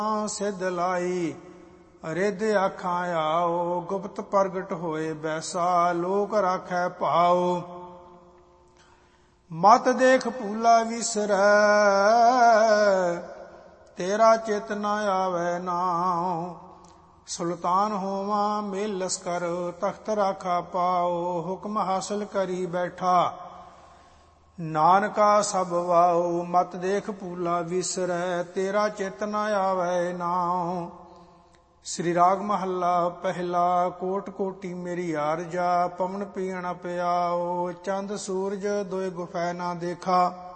ਸਿਧ ਲਾਈ। ਰਿੱਧ ਆਖਾਂ ਆਓ ਗੁਪਤ ਪ੍ਰਗਟ ਹੋਏ ਬੈਸਾ। ਲੋਕ ਰਾਖੈ ਭਾਉ ਮਤ ਦੇਖ ਭੂਲਾ ਵਿਸਰੈ। ਤੇਰਾ ਚਿਤ ਨ ਆਵੈ ਨਾਉ। ਸੁਲਤਾਨ ਹੋਵਾਂ ਮੇਲ ਲਸਕਰ ਤਖਤ ਰਾਖਾ ਪਾਓ। ਹੁਕਮ ਹਾਸਲ ਕਰੀ ਬੈਠਾ ਨਾਨਕਾ ਸਭ ਵਾਉ। ਮਤ ਦੇਖ ਭੂਲਾ ਵਿਸਰੈ ਤੇਰਾ ਚਿਤ ਨ ਆਵੈ ਨਾਉ। ਸ੍ਰੀ ਰਾਗ ਮਹੱਲਾ ਪਹਿਲਾ। ਕੋਟ ਕੋਟੀ ਮੇਰੀ ਆਰਜਾ ਪਵਨ ਪੀਣ ਪਿਆਓ। ਚੰਦ ਸੂਰਜ ਦੋਇ ਗੁਫੈ ਨਾ ਦੇਖਾ।